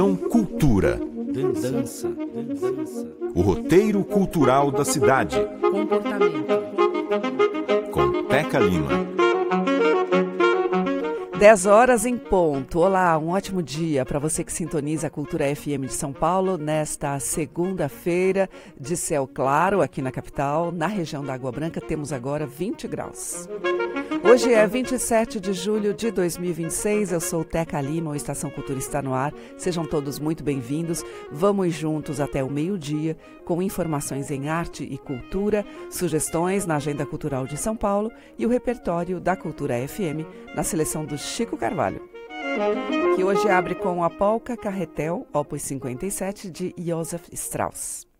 Cultura. Dança. O roteiro cultural da cidade. Comportamento. Com Teca Lima. 10 horas em ponto. Olá, um ótimo dia para você que sintoniza a Cultura FM de São Paulo nesta segunda-feira de céu claro aqui na capital. Na região da Água Branca temos agora 20 graus. Hoje é 27 de julho de 2026, eu sou Teca Lima, o Estação Cultura está no ar. Sejam todos muito bem-vindos. Vamos juntos até o meio-dia com informações em arte e cultura, sugestões na Agenda Cultural de São Paulo e o repertório da Cultura FM na seleção do Chico Carvalho, que hoje abre com a polca Carretel, opus 57, de Joseph Strauss.